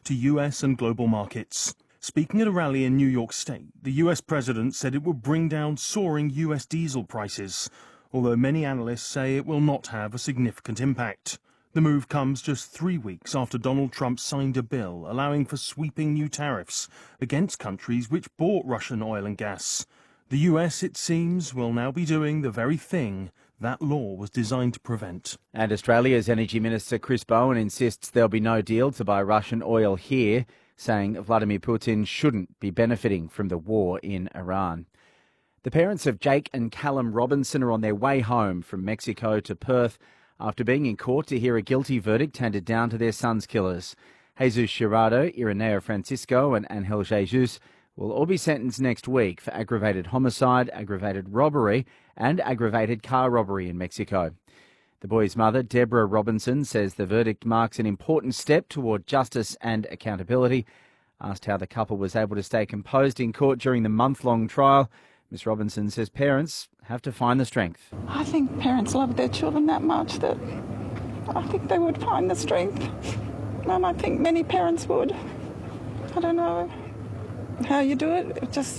to US and global markets. Speaking at a rally in New York State, the US president said it would bring down soaring US diesel prices, although many analysts say it will not have a significant impact. The move comes just 3 weeks after Donald Trump signed a bill allowing for sweeping new tariffs against countries which bought Russian oil and gas. The US, it seems, will now be doing the very thing that law was designed to prevent. And Australia's Energy Minister Chris Bowen insists there'll be no deal to buy Russian oil here, saying Vladimir Putin shouldn't be benefiting from the war in Iran. The parents of Jake and Callum Robinson are on their way home from Mexico to Perth after being in court to hear a guilty verdict handed down to their son's killers. Jesus Gerardo, Ireneo Francisco and Angel Jesus will all be sentenced next week for aggravated homicide, aggravated robbery and aggravated car robbery in Mexico. The boy's mother, Deborah Robinson, says the verdict marks an important step toward justice and accountability. Asked how the couple was able to stay composed in court during the month-long trial, Ms Robinson says parents have to find the strength. I think parents love their children that much that I think they would find the strength. And I think many parents would. I don't know how you do it,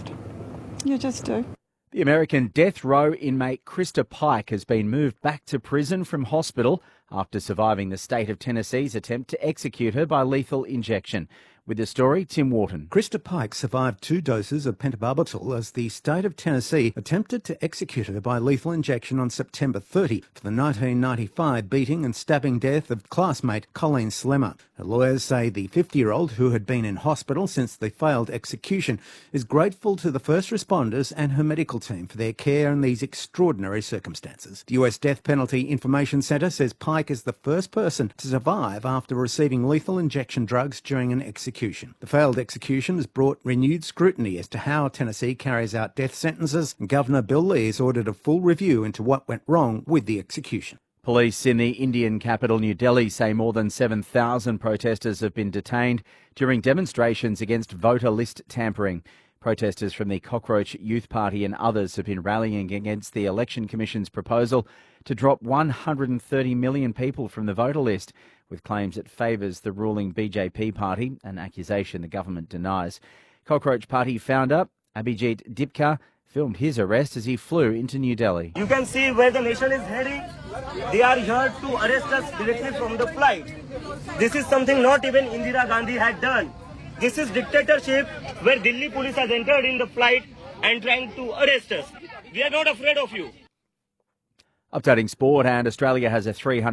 you just do. The American death row inmate Krista Pike has been moved back to prison from hospital after surviving the state of Tennessee's attempt to execute her by lethal injection. With the story, Tim Wharton. Krista Pike survived 2 doses of pentobarbital as the state of Tennessee attempted to execute her by lethal injection on September 30 for the 1995 beating and stabbing death of classmate Colleen Slemmer. Her lawyers say the 50-year-old, who had been in hospital since the failed execution, is grateful to the first responders and her medical team for their care in these extraordinary circumstances. The US Death Penalty Information Centre says Pike is the first person to survive after receiving lethal injection drugs during an execution. The failed execution has brought renewed scrutiny as to how Tennessee carries out death sentences, and Governor Bill Lee has ordered a full review into what went wrong with the execution. Police in the Indian capital New Delhi say more than 7,000 protesters have been detained during demonstrations against voter list tampering. Protesters from the Cockroach Youth Party and others have been rallying against the Election Commission's proposal to drop 130 million people from the voter list, with claims it favours the ruling BJP party, an accusation the government denies. Cockroach Party founder Abhijit Dipka filmed his arrest as he flew into New Delhi. You can see where the nation is heading. They are here to arrest us directly from the flight. This is something not even Indira Gandhi had done. This is dictatorship where Delhi police has entered in the flight and trying to arrest us. We are not afraid of you. Updating sport, and Australia has a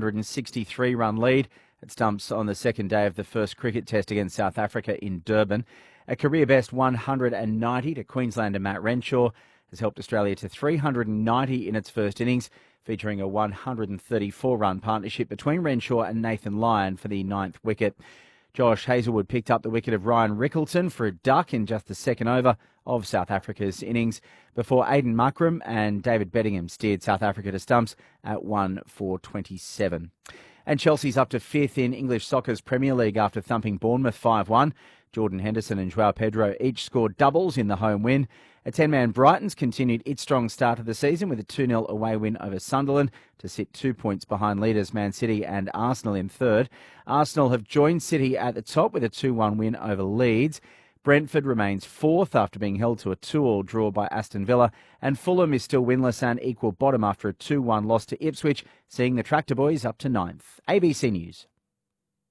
363-run lead at stumps on the second day of the first cricket test against South Africa in Durban. A career-best 190 to Queenslander Matt Renshaw has helped Australia to 390 in its first innings, featuring a 134-run partnership between Renshaw and Nathan Lyon for the 9th wicket. Josh Hazlewood picked up the wicket of Ryan Rickleton for a duck in just the second over of South Africa's innings before Aidan Muckram and David Bettingham steered South Africa to stumps at 1 for 27. And Chelsea's up to 5th in English soccer's Premier League after thumping Bournemouth 5-1. Jordan Henderson and Joao Pedro each scored doubles in the home win. A 10-man Brighton's continued its strong start to the season with a 2-0 away win over Sunderland to sit 2 points behind leaders Man City and Arsenal in third. Arsenal have joined City at the top with a 2-1 win over Leeds. Brentford remains 4th after being held to a 2-2 draw by Aston Villa, and Fulham is still winless and equal bottom after a 2-1 loss to Ipswich, seeing the Tractor Boys up to 9th. ABC News.